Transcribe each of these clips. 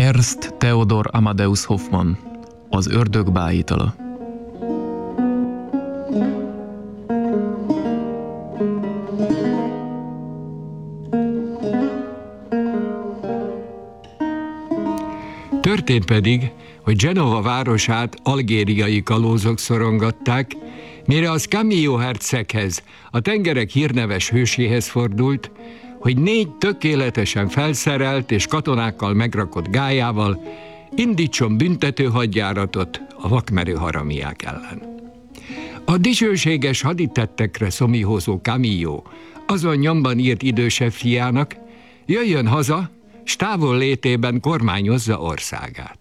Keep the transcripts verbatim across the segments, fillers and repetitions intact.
Ernst Theodor Amadeus Hoffmann, Az ördög bájitala. Történt pedig, hogy Genova városát algériai kalózok szorongatták, mire az Camillo herceghez, a tengerek hírneves hőséhez fordult, hogy négy tökéletesen felszerelt és katonákkal megrakott gályával indítson büntető hadjáratot a vakmerő haramiák ellen. A dicsőséges haditettekre szomíhozó Camillo azon nyomban írt idősebb fiának, jöjjön haza, s távol létében kormányozza országát.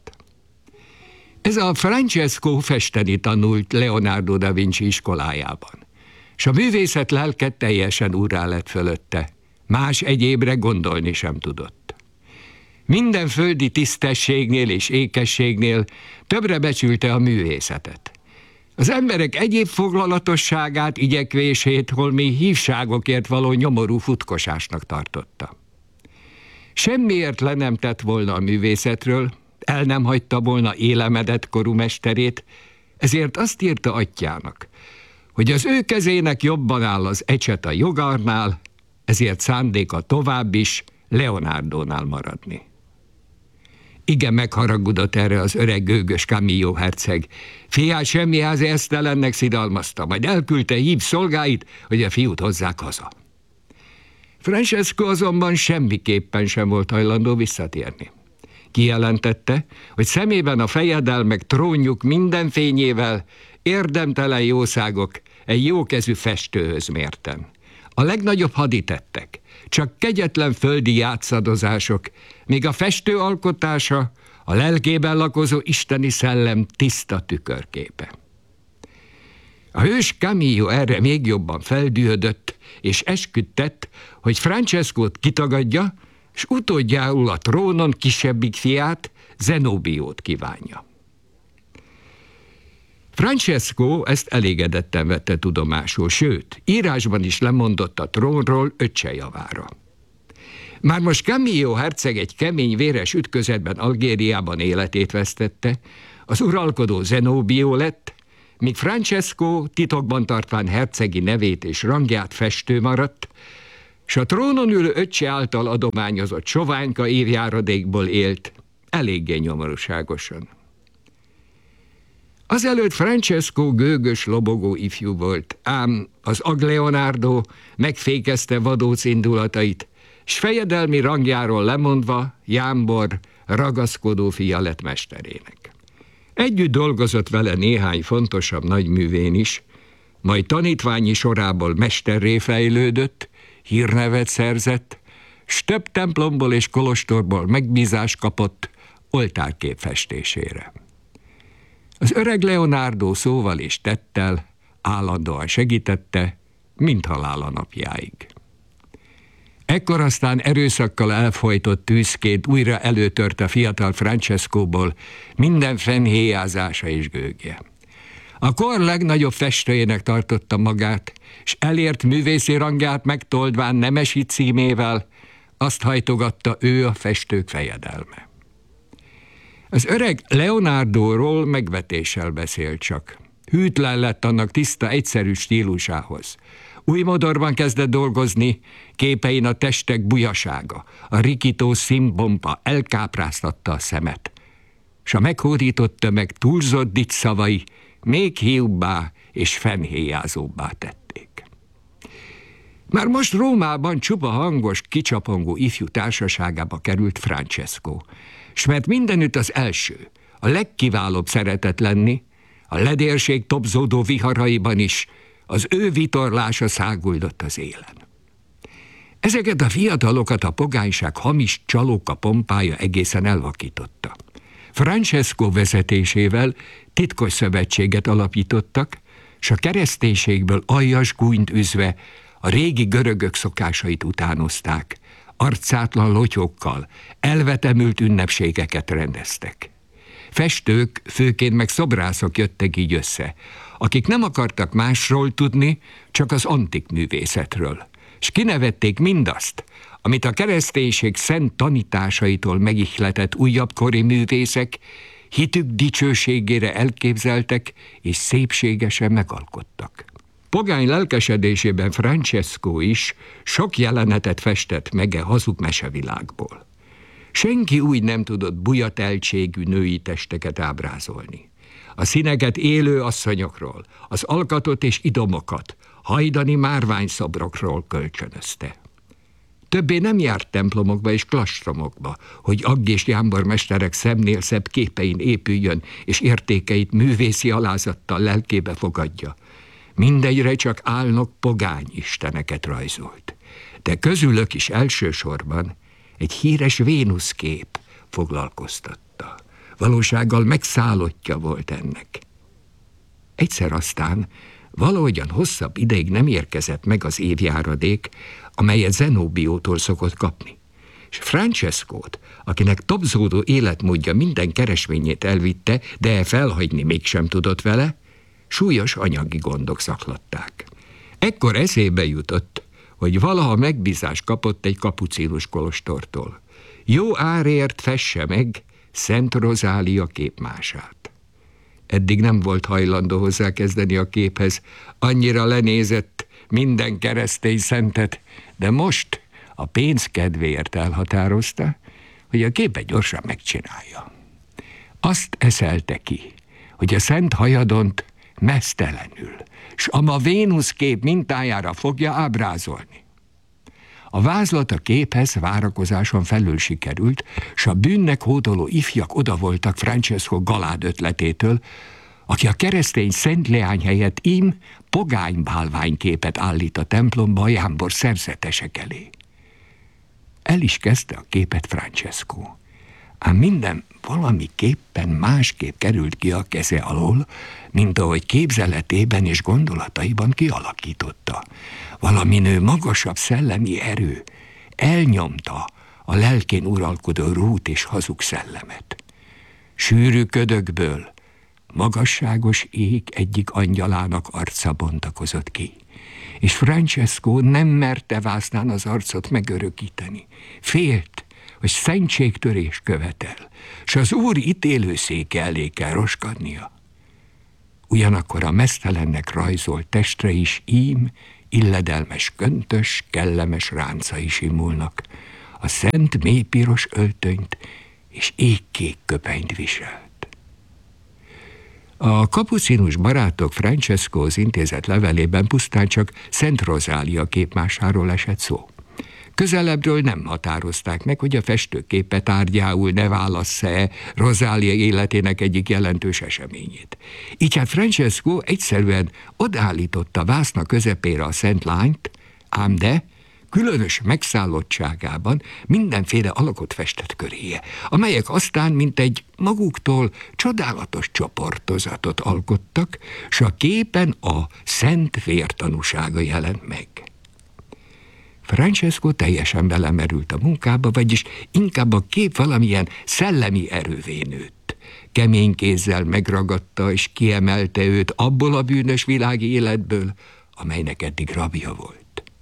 Ez a Francesco festeni tanult Leonardo da Vinci iskolájában, s a művészet lelke teljesen úrrá lett fölötte, más egyébre gondolni sem tudott. Minden földi tisztességnél és ékességnél többre becsülte a művészetet. Az emberek egyéb foglalatosságát, igyekvését holmi hívságokért való nyomorú futkosásnak tartotta. Semmiért le nem tett volna a művészetről, el nem hagyta volna élemedett korú mesterét, ezért azt írta atyjának, hogy az ő kezének jobban áll az ecset a jogarnál, ezért szándéka tovább is Leonardónál maradni. Igen megharagudott erre az öreg gőgös Camillo herceg. Fiát semmiházi esztelennek szidalmazta, majd elküldte hív szolgáit, hogy a fiút hozzák haza. Francesco azonban semmiképpen sem volt hajlandó visszatérni. Kijelentette, hogy szemében a fejedelmek trónjuk minden fényével érdemtelen jószágok egy jókezű festőhöz mérten. A legnagyobb haditettek, csak kegyetlen földi játszadozások, míg a festő alkotása a lelkében lakozó isteni szellem tiszta tükörképe. A hős Camillo erre még jobban feldühödött, és esküt tett, hogy Francescót kitagadja, s utódjául a trónon kisebbik fiát, Zenobiót kívánja. Francesco ezt elégedetten vette tudomásul, sőt, írásban is lemondott a trónról öccse javára. Már most Camillo herceg egy kemény, véres ütközetben Algériában életét vesztette, az uralkodó Zenobio lett, míg Francesco titokban tartván hercegi nevét és rangját festő maradt, s a trónon ülő öccse által adományozott soványka évjáradékból élt, eléggé nyomorúságosan. Azelőtt Francesco gőgös, lobogó ifjú volt, ám az Agleonardo megfékezte vadóc indulatait, s fejedelmi rangjáról lemondva jámbor, ragaszkodó fia lett mesterének. Együtt dolgozott vele néhány fontosabb nagyművén is, majd tanítványi sorából mesterré fejlődött, hírnevet szerzett, s több templomból és kolostorból megbízást kapott oltárkép festésére. Az öreg Leonardo szóval és tettel állandóan segítette, mint halála napjáig. Ekkor aztán erőszakkal elfojtott tűzként újra előtört a fiatal Francescóból minden fennhéjázása és gőgje. A kor legnagyobb festőjének tartotta magát, s elért művészi rangját megtoldván nemesi címével, azt hajtogatta ő a festők fejedelme. Az öreg Leonardóról megvetéssel beszélt csak. Hűtlen lett annak tiszta, egyszerű stílusához. Új modorban kezdett dolgozni, képein a testek bujasága, a rikító színpompa elkápráztatta a szemet, s a meghódított tömeg túlzott dicsszavai még hiúbbá és fennhéjázóbbá tették. Már most Rómában csupa hangos, kicsapongó ifjú társaságába került Francesco, s mert mindenütt az első, a legkiválóbb szeretett lenni, a ledérség tobzódó viharaiban is az ő vitorlása száguldott az élen. Ezeket a fiatalokat a pogányság hamis csalóka pompája egészen elvakította. Francesco vezetésével titkos szövetséget alapítottak, s a kereszténységből aljas gúnyt üzve a régi görögök szokásait utánozták, arcátlan lotyókkal, elvetemült ünnepségeket rendeztek. Festők, főként meg szobrászok jöttek így össze, akik nem akartak másról tudni, csak az antik művészetről, és kinevették mindazt, amit a kereszténység szent tanításaitól megihletett újabb kori művészek hitük dicsőségére elképzeltek és szépségesen megalkottak. Pogány lelkesedésében Francesco is sok jelenetet festett meg e hazug mesevilágból. Senki úgy nem tudott bujateltségű női testeket ábrázolni. A színeket élő asszonyokról, az alkatot és idomokat, hajdani márványszobrokról kölcsönözte. Többé nem járt templomokba és klastromokba, hogy Agg és Jámbor mesterek szemnél szebb képein épüljön, és értékeit művészi alázattal lelkébe fogadja. Mindegyre csak álnok pogány isteneket rajzolt. De közülök is elsősorban egy híres Vénusz kép foglalkoztatta. Valósággal megszállottja volt ennek. Egyszer aztán valahogyan hosszabb ideig nem érkezett meg az évjáradék, amelyet Zenóbiótól szokott kapni. És Francescót, akinek tobzódó életmódja minden keresményét elvitte, de felhagyni mégsem tudott vele, súlyos anyagi gondok zaklatták. Ekkor eszébe jutott, hogy valaha megbízást kapott egy kapucinus kolostortól. Jó árért fesse meg Szent Rozália képmását. Eddig nem volt hajlandó hozzákezdeni a képhez, annyira lenézett minden keresztény szentet, de most a pénz kedvéért elhatározta, hogy a képet gyorsan megcsinálja. Azt eszelte ki, hogy a Szent Hajadont meztelenül, s ama Vénusz kép mintájára fogja ábrázolni. A vázlat a képhez várakozáson felül sikerült, s a bűnnek hódoló ifjak oda voltak Francesco galád ötletétől, aki a keresztény Szent Leány helyett ím pogány bálványképet állít a templomba a jámbor szerzetesek elé. El is kezdte a képet Francesco, ám minden valamiképpen másképp került ki a keze alól, mint ahogy képzeletében és gondolataiban kialakította. Valami nő magasabb szellemi erő elnyomta a lelkén uralkodó rút és hazug szellemet. Sűrű ködökből magasságos ég egyik angyalának arca bontakozott ki, és Francesco nem merte vásznán az arcot megörökíteni. Félt, hogy szentségtörés követel, s az úr ítélőszéke elé kell roskadnia. Ugyanakkor a meztelennek rajzolt testre is ím illedelmes köntös, kellemes ráncai simulnak, a szent mélypiros öltönyt és égkék köpenyt viselt. A kapucinus barátok Francescohoz intézett levelében pusztán csak Szent Rozália képmásáról esett szó. Közelebbről nem határozták meg, hogy a festőképe tárgyául ne válassz-e Rozália életének egyik jelentős eseményét. Így hát Francesco egyszerűen odaállította vászna közepére a Szent Lányt, ám de különös megszállottságában mindenféle alakot festett köréje, amelyek aztán mint egy maguktól csodálatos csoportozatot alkottak, s a képen a szent vértanúsága jelent meg. Francesco teljesen belemerült a munkába, vagyis inkább a kép valamilyen szellemi erővé nőtt. Kemény kézzel megragadta és kiemelte őt abból a bűnös világi életből, amelynek eddig rabja volt.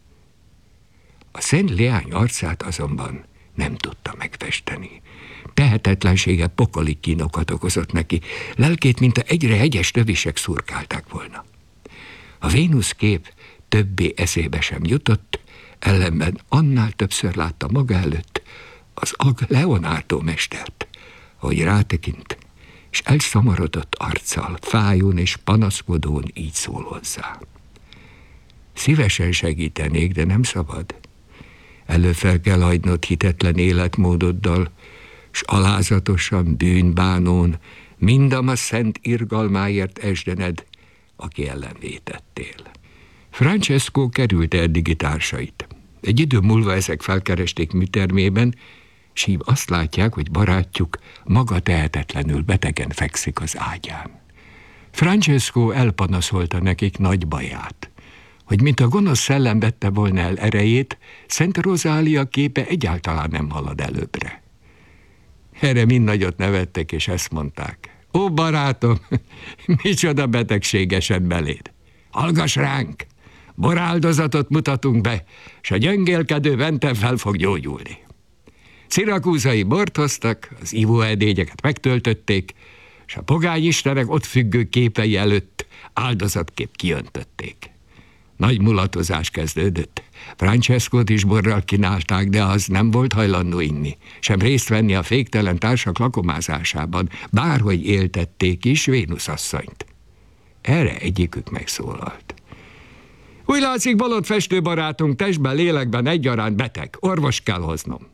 A Szent Leány arcát azonban nem tudta megfesteni. Tehetetlensége pokoli kínokat okozott neki, lelkét, mint egyre hegyes tövisek szurkálták volna. A Vénusz kép többé eszébe sem jutott, ellenben annál többször látta maga előtt az Agg Leonardo mestert, ahogy rátekint, és elszamarodott arccal, fájón és panaszkodón így szól hozzá. Szívesen segítenék, de nem szabad. Elő fel kell hagynod hitetlen életmódoddal, s alázatosan bűnbánón mindam a szent irgalmáért esdened, aki ellen vétettél. Francesco kerülte eddigi társait. Egy idő múlva ezek felkeresték műtermében, s így azt látják, hogy barátjuk maga tehetetlenül betegen fekszik az ágyán. Francesco elpanaszolta nekik nagy baját, hogy mint a gonosz szellem vette volna el erejét, Szent Rozália képe egyáltalán nem halad előbbre. Erre mind nagyot nevettek, és ezt mondták: ó, barátom, micsoda betegség esett beléd! Hallgass ránk! Boráldozatot mutatunk be, s a gyöngélkedő benten fel fog gyógyulni. Szirakúzai bort hoztak, az ivóedényeket megtöltötték, és a pogányistenek ott függő képei előtt áldozatkép kiöntötték. Nagy mulatozás kezdődött. Francescót is borral kínálták, de az nem volt hajlandó inni, sem részt venni a féktelen társak lakomázásában, bárhogy éltették is Vénusz asszonyt. Erre egyikük megszólalt. Úgy látszik, bolond festőbarátunk testben, lélekben egyaránt beteg, orvos kell hoznom.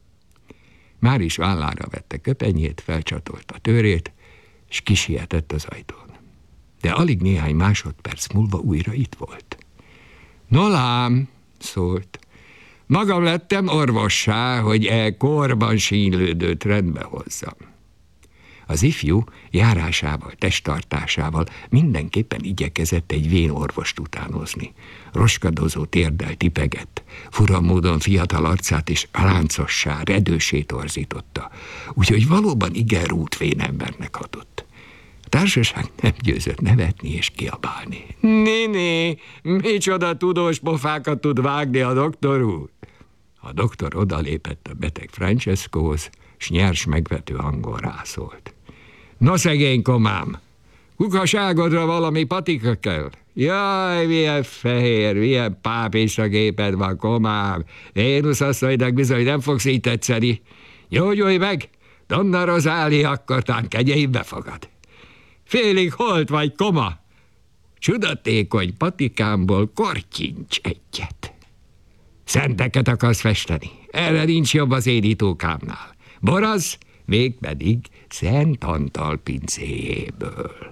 Már is vállára vette köpenyét, felcsatolt a tőrét, és kisietett az ajtón. De alig néhány másodperc múlva újra itt volt. No lám, szólt, magam lettem orvossá, hogy e korban sínylődőt rendbe hozzam. Az ifjú járásával, testtartásával mindenképpen igyekezett egy vén orvost utánozni. Roskadozó térdel tipegett, fura módon fiatal arcát is láncossá, redőssé torzította, úgyhogy valóban igen rútvén embernek hatott. A társaság nem győzött nevetni és kiabálni. Néné, micsoda tudós pofákat tud vágni a doktor úr? A doktor odalépett a beteg Francescóhoz, s nyers megvető hangon rászólt. No szegény komám, kukaságodra valami patika kell. Jaj, milyen fehér, milyen pápista géped van, komám. Vénusz asszonynak bizony nem fogsz így tetszeni. Gyógyulj meg, Donna Rosália akkor tán kegyeimbe fogad. Félig holt vagy, koma. Csudatékony patikámból kortyincs egyet. Szenteket akarsz festeni, erre nincs jobb az édítókámnál. Boraz, mégpedig Szent Antal pincéjéből.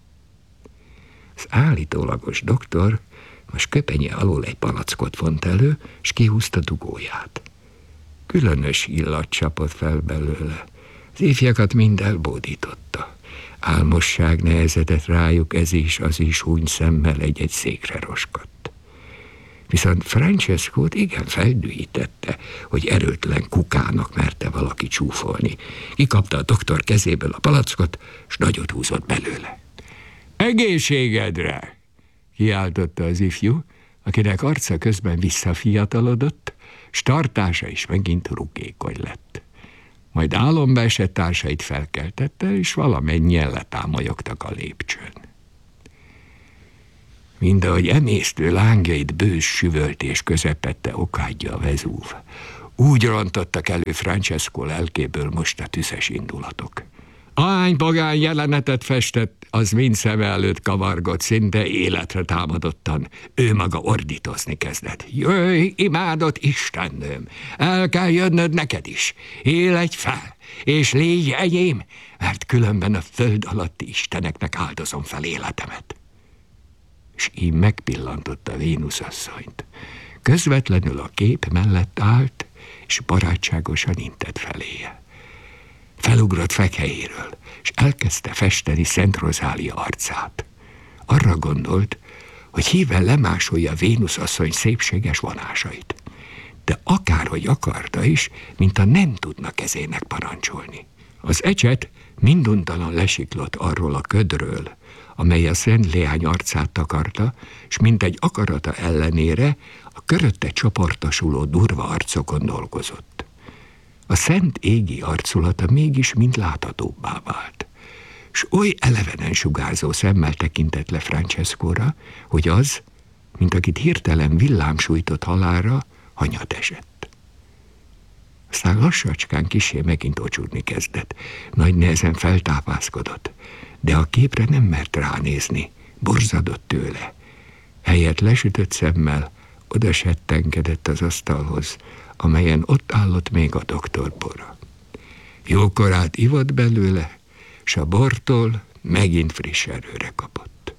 Az állítólagos doktor most köpenye alól egy palackot vont elő, s kihúzta dugóját. Különös illat csapott fel belőle. Az ifjakat mind elbódította. Álmosság nehezedett rájuk, ez is, az is húny szemmel egy-egy székre roskadt. Viszont Francescót igen feldühítette, hogy erőtlen kukának merte valaki csúfolni. Kikapta a doktor kezéből a palackot, s nagyot húzott belőle. Egészségedre! Kiáltotta az ifjú, akinek arca közben visszafiatalodott, s tartása is megint rukékony lett. Majd álomba esett társait felkeltette, és valamennyien letámolyogtak a lépcsőn. Mindahogy emésztő lángjait bős süvöltés közepette okádja a Vezúv, úgy rontottak elő Francesco lelkéből most a tüzes indulatok. Ahány pogány jelenetet festett, az mind szeme előtt kavargott, szinte életre támadottan. Ő maga ordítozni kezdett. Jöjj, imádott Istennőm, el kell jönnöd neked is. Éledj fel, és légy enyém, mert különben a föld alatti isteneknek áldozom fel életemet. És így megpillantotta Vénusz asszonyt. Közvetlenül a kép mellett állt, és barátságosan intett feléje. Felugrott fekhelyéről, és elkezdte festeni Szent Rosália arcát. Arra gondolt, hogy híven lemásolja Vénusz asszony szépséges vonásait. De akárhogy akarta is, mintha nem tudna kezének parancsolni. Az ecset minduntalan lesiklott arról a ködről, amely a Szent Leány arcát takarta, s mint egy akarata ellenére a körötte csoportosuló durva arcokon dolgozott. A szent égi arculata mégis mind láthatóbbá vált, s oly elevenen sugárzó szemmel tekintett le Francescóra, hogy az, mint akit hirtelen villám sújtott halálra, hanyat esett. Aztán lassacskán kissé megint ocsúdni kezdett, nagy nehezen feltápászkodott, de a képre nem mert ránézni, borzadott tőle. Helyett lesütött szemmel oda settenkedett az asztalhoz, amelyen ott állott még a doktor bora. Jókorát ivott belőle, s a bortól megint friss erőre kapott.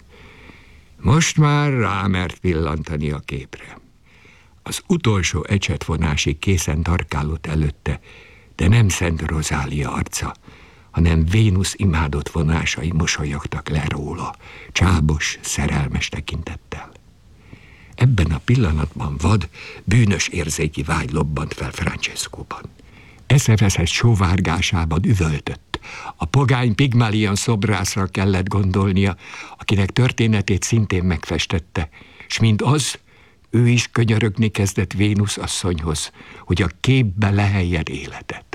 Most már rámert pillantani a képre. Az utolsó ecsetvonásig készen tarkálott előtte, de nem Szent Rosália arca, hanem Vénusz imádott vonásai mosolyogtak le róla, csábos, szerelmes tekintettel. Ebben a pillanatban vad, bűnös érzéki vágy lobbant fel Francescóban. Eszeveszett sóvárgásában üvöltött. A pogány Pigmalion szobrászra kellett gondolnia, akinek történetét szintén megfestette, s mint az, ő is könyörögni kezdett Vénusz asszonyhoz, hogy a képbe leheljen életet.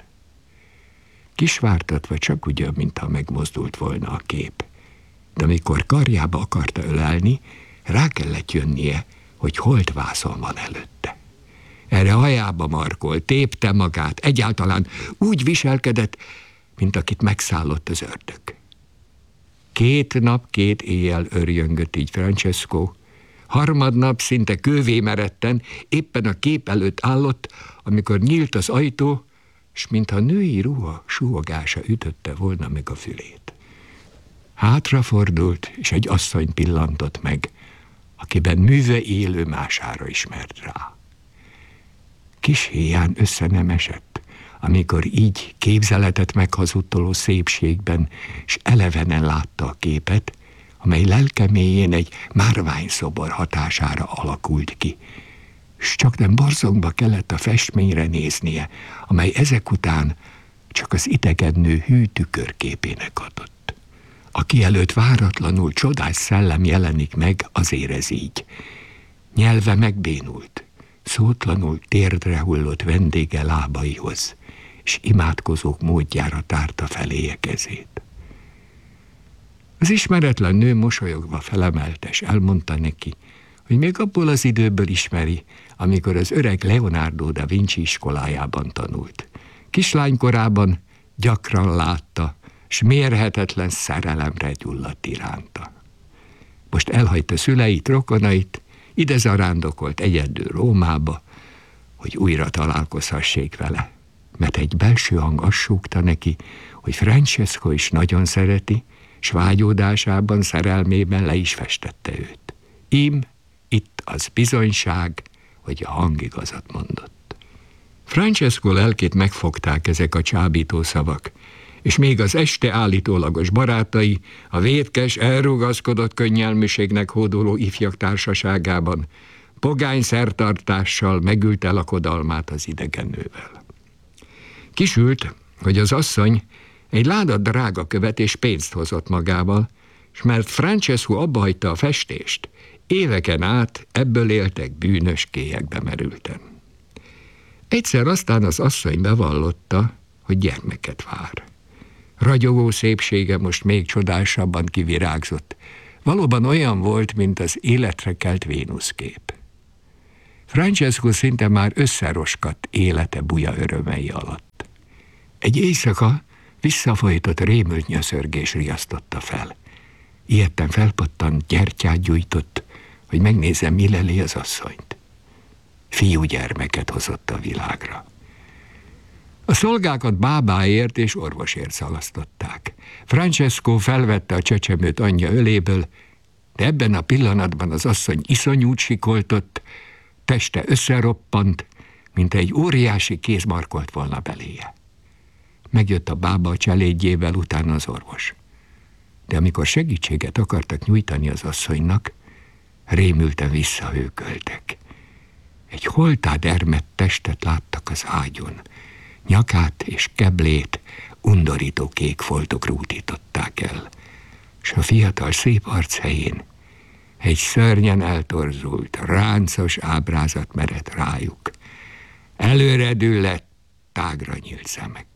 Kisvártatva csak ugyan, mintha megmozdult volna a kép, de amikor karjába akarta ölelni, rá kellett jönnie, hogy holtvászon van előtte. Erre hajába markolt, tépte magát, egyáltalán úgy viselkedett, mint akit megszállott az ördög. Két nap, két éjjel örjöngött így Francesco, harmadnap szinte kővé meredten éppen a kép előtt állott, amikor nyílt az ajtó, s mintha női ruha súhogása ütötte volna meg a fülét. Hátrafordult, és egy asszony pillantott meg, akiben műve élő mására ismert rá. Kis héján össze nem esett, amikor így képzeletet meghazudtoló szépségben, s elevenen látta a képet, amely lelke mélyén egy márványszobor hatására alakult ki, s csak nem borzongva kellett a festményre néznie, amely ezek után csak az idegen nő hű tükörképének adott. Aki előtt váratlanul csodás szellem jelenik meg, azért ez így. Nyelve megbénult, szótlanul térdre hullott vendége lábaihoz, és imádkozók módjára tárta feléje kezét. Az ismeretlen nő mosolyogva felemelte, és elmondta neki, hogy még abból az időből ismeri, amikor az öreg Leonardo da Vinci iskolájában tanult. Kislánykorában gyakran látta, s mérhetetlen szerelemre gyulladt iránta. Most elhagyta szüleit, rokonait, ide zarándokolt egyedül Rómába, hogy újra találkozhassék vele, mert egy belső hang azt súgta neki, hogy Francesco is nagyon szereti, s vágyódásában, szerelmében le is festette őt. Ím itt az bizonyság, hogy a hang igazat mondott. Francesco lelkét megfogták ezek a csábító szavak, és még az este állítólagos barátai a vétkes, elrugaszkodott könnyelműségnek hódoló ifjak társaságában pogány szertartással megülte lakodalmát az idegennővel. Kisült, hogy az asszony egy láda drága követ és pénzt hozott magával, s mert Francesco abbahagyta a festést, éveken át ebből éltek bűnös kélyekbe merülten. Egyszer aztán az asszony bevallotta, hogy gyermeket vár. Ragyogó szépsége most még csodásabban kivirágzott. Valóban olyan volt, mint az életre kelt Vénusz kép. Francesco szinte már összeroskadt élete buja örömei alatt. Egy éjszaka visszafolytott rémült nyöszörgés riasztotta fel. Ijedten felpattant, gyertyát gyújtott, hogy megnézze, mi leli az asszonyt. Fiúgyermeket hozott a világra. A szolgákat bábáért és orvosért szalasztották. Francesco felvette a csecsemőt anyja öléből, de ebben a pillanatban az asszony iszonyút sikoltott, teste összeroppant, mint egy óriási kéz markolt volna beléje. Megjött a bába a cselédjével, utána az orvos. De amikor segítséget akartak nyújtani az asszonynak, rémülten visszahőköltek. Egy holttá dermedt testet láttak az ágyon. Nyakát és keblét undorító kék foltok rútították el, s a fiatal szép arc helyén egy szörnyen eltorzult, ráncos ábrázat merett rájuk. Előre düllett, tágra nyílt szemek.